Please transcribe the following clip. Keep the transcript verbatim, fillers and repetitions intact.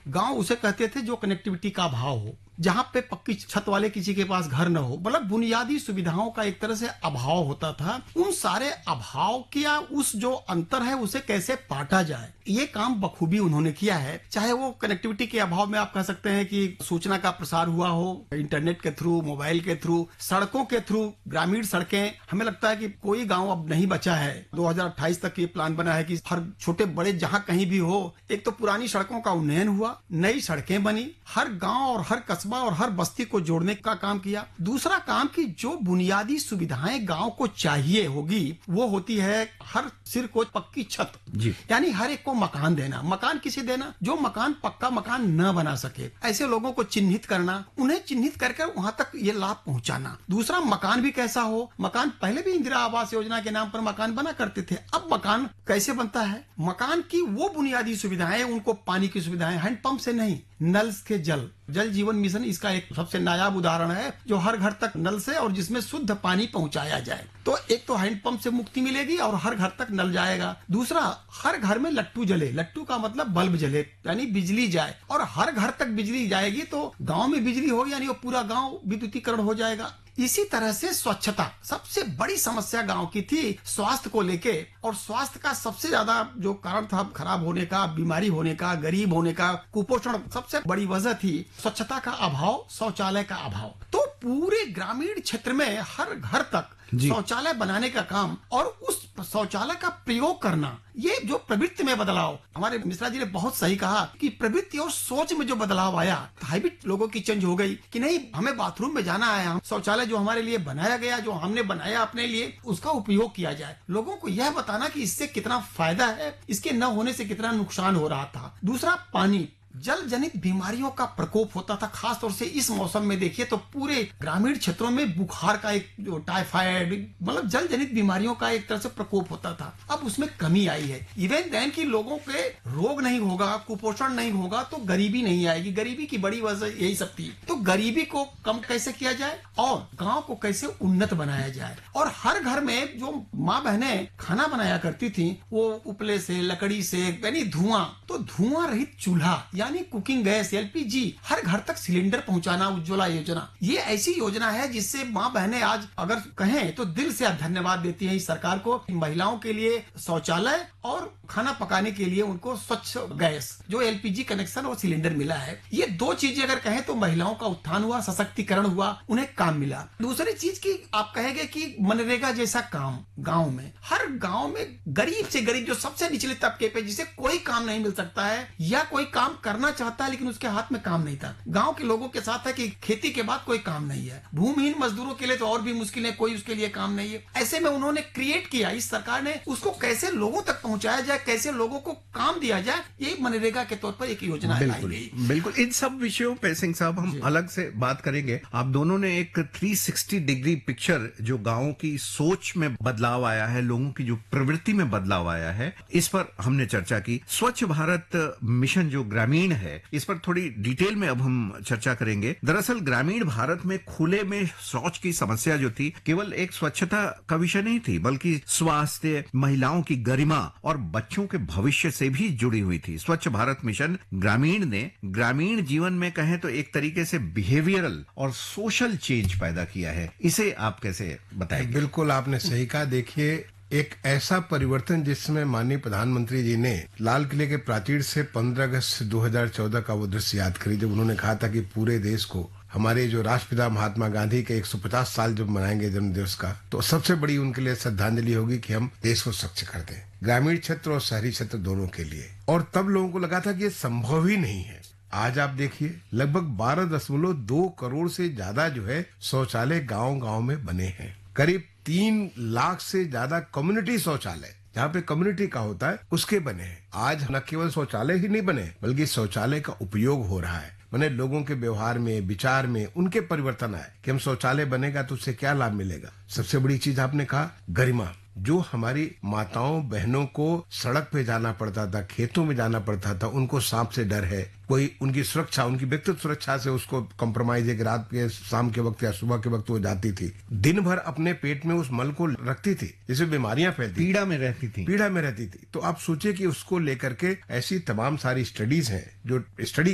गांव उसे कहते थे जो कनेक्टिविटी का अभाव हो, जहां पे पक्की छत वाले किसी के पास घर न हो, मतलब बुनियादी सुविधाओं का एक तरह से अभाव होता था। उन सारे अभाव किया उस जो अंतर है उसे कैसे पाटा जाए, ये काम बखूबी उन्होंने किया है। चाहे वो कनेक्टिविटी के अभाव में आप कह सकते हैं कि सूचना का प्रसार हुआ हो इंटरनेट के थ्रू, मोबाइल के थ्रू, सड़कों के थ्रू, ग्रामीण सड़कें, हमें लगता है कि कोई गांव अब नहीं बचा है। दो हज़ार अट्ठाईस तक ये प्लान बना है कि हर छोटे बड़े जहां कहीं भी हो, एक तो पुरानी सड़कों का उन्नयन हुआ, नई सड़कें बनी, हर गांव और हर कस्बा और हर बस्ती को जोड़ने का काम किया। दूसरा काम कि जो बुनियादी सुविधाएं गांव को चाहिए होगी वो होती है हर सिर को पक्की छत, यानी हर एक को मकान देना। मकान किसे देना? जो मकान पक्का मकान न बना सके, ऐसे लोगों को चिन्हित करना, उन्हें चिन्हित करके वहां तक ये लाभ पहुंचाना। दूसरा, मकान भी कैसा हो, मकान पहले भी इंदिरा आवास योजना के नाम पर मकान बना करते थे, अब मकान कैसे बनता है? मकान की वो बुनियादी सुविधाएं, उनको पानी की सुविधाएं, हैंडपंप से नहीं, नल के जल, जल जीवन मिशन इसका एक सबसे नायाब उदाहरण है, जो हर घर तक नल से और जिसमें शुद्ध पानी पहुंचाया जाए। तो एक तो हैंडपंप से मुक्ति मिलेगी और हर घर तक नल जाएगा। दूसरा, हर घर में लट्टू जले, लट्टू का मतलब बल्ब जले, यानी बिजली जाए, और हर घर तक बिजली जाएगी तो गांव में बिजली होगी, यानी वो पूरा गांव विद्युतीकरण हो जाएगा। इसी तरह से स्वच्छता, सबसे बड़ी समस्या गांव की थी स्वास्थ्य को लेके, और स्वास्थ्य का सबसे ज्यादा जो कारण था खराब होने का, बीमारी होने का, गरीब होने का, कुपोषण, सबसे बड़ी वजह थी स्वच्छता का अभाव, शौचालय का अभाव। तो पूरे ग्रामीण क्षेत्र में हर घर तक शौचालय बनाने का काम और उस शौचालय का प्रयोग करना, ये जो प्रवृत्ति में बदलाव, हमारे मिश्रा जी ने बहुत सही कहा कि प्रवृत्ति और सोच में जो बदलाव आया, हैबिट लोगों की चेंज हो गई कि नहीं, हमें बाथरूम में जाना है, हम शौचालय जो हमारे लिए बनाया गया, जो हमने बनाया अपने लिए, उसका उपयोग किया जाए। लोगों को यह बताना कि इससे कितना फायदा है, इसके न होने से कितना नुकसान हो रहा था। दूसरा, पानी, जल जनित बीमारियों का प्रकोप होता था, खास तौर से इस मौसम में देखिए तो पूरे ग्रामीण क्षेत्रों में बुखार का एक जो टाइफाइड, मतलब जल जनित बीमारियों का एक तरह से प्रकोप होता था। अब उसमें कमी आई है। इवन देन की लोगों के रोग नहीं होगा, कुपोषण नहीं होगा तो गरीबी नहीं आएगी। गरीबी की बड़ी वजह यही सब थी। तो गरीबी को कम कैसे किया जाए और गांव को कैसे उन्नत बनाया जाए, और हर घर में जो माँ बहनें खाना बनाया करती थी वो उपले से, लकड़ी से, यानी धुआं, तो धुआं रहित चूल्हा यानी कुकिंग गैस, एलपीजी, हर घर तक सिलेंडर पहुंचाना, उज्ज्वला योजना, ये ऐसी योजना है जिससे माँ बहनें आज अगर कहें तो दिल से धन्यवाद देती हैं इस सरकार को। महिलाओं के लिए शौचालय और खाना पकाने के लिए उनको स्वच्छ गैस, जो एलपीजी कनेक्शन और सिलेंडर मिला है, ये दो चीजें अगर कहें तो महिलाओं का उत्थान हुआ, सशक्तिकरण हुआ, उन्हें काम मिला। दूसरी चीज की आप कहेंगे कि मनरेगा जैसा काम गांव में, हर गांव में गरीब से गरीब, जो सबसे निचले तबके पे जिसे कोई काम नहीं मिल सकता है या कोई काम करना चाहता है लेकिन उसके हाथ में काम नहीं था, गांव के लोगों के साथ है कि खेती के बाद कोई काम नहीं है। भूमिहीन मजदूरों के लिए तो और भी मुश्किल है, कोई उसके लिए काम नहीं है। ऐसे में उन्होंने क्रिएट किया, इस सरकार ने उसको कैसे लोगों तक पहुंचाया जाए, कैसे लोगों को काम दिया जाए, ये मनरेगा के तौर पर एक योजना लाई गई। बिल्कुल, इन सब विषयों पे सिंह साहब हम अलग से बात करेंगे। आप दोनों ने एक तीन सौ साठ डिग्री पिक्चर, जो गांव की सोच में बदलाव आया है, लोगों की जो प्रवृत्ति में बदलाव आया है, इस पर हमने चर्चा की। स्वच्छ भारत मिशन जो ग्रामीण है, इस पर थोड़ी डिटेल में अब हम चर्चा करेंगे। दरअसल ग्रामीण भारत में खुले में शौच की समस्या जो थी, केवल एक स्वच्छता का विषय नहीं थी, बल्कि स्वास्थ्य, महिलाओं की गरिमा और बच्चों के भविष्य से भी जुड़ी हुई थी। स्वच्छ भारत मिशन ग्रामीण ने ग्रामीण जीवन में कहें तो एक तरीके से बिहेवियरल और सोशल चेंज पैदा किया है। इसे आप कैसे बताएंगे? बिल्कुल, आपने सही कहा। देखिए, एक ऐसा परिवर्तन जिसमें माननीय प्रधानमंत्री जी ने लाल किले के प्राचीर से पंद्रह अगस्त दो हज़ार चौदह का वो दृश्य याद करी, जब उन्होंने कहा था कि पूरे देश को हमारे जो राष्ट्रपिता महात्मा गांधी के एक सौ पचास साल जब मनाएंगे जन्म दिवस का, तो सबसे बड़ी उनके लिए श्रद्धांजलि होगी कि हम देश को स्वच्छ कर दें, ग्रामीण क्षेत्र और शहरी क्षेत्र दोनों के लिए। और तब लोगों को लगा था कि ये संभव ही नहीं है। आज आप देखिए, लगभग बारह दशमलव दो करोड़ से ज्यादा जो है शौचालय गांव गांव में बने हैं। करीब तीन लाख से ज्यादा कम्युनिटी शौचालय, जहाँ पे कम्युनिटी का होता है, उसके बने हैं। आज न केवल शौचालय ही नहीं बने, बल्कि शौचालय का उपयोग हो रहा है। मैंने लोगों के व्यवहार में, विचार में उनके परिवर्तन आए कि हम शौचालय बनेगा तो उससे क्या लाभ मिलेगा। सबसे बड़ी चीज आपने कहा, गरिमा। जो हमारी माताओं बहनों को सड़क पे जाना पड़ता था, खेतों में जाना पड़ता था, उनको सांप से डर है, कोई उनकी सुरक्षा, उनकी व्यक्तिगत सुरक्षा से उसको कॉम्प्रोमाइज है कि रात के, शाम के वक्त या सुबह के वक्त वो जाती थी, दिन भर अपने पेट में उस मल को रखती थी, जिससे बीमारियां फैलती, पीड़ा में रहती थी पीड़ा में रहती थी। तो आप सोचिए कि उसको लेकर के ऐसी तमाम सारी स्टडीज हैं जो स्टडी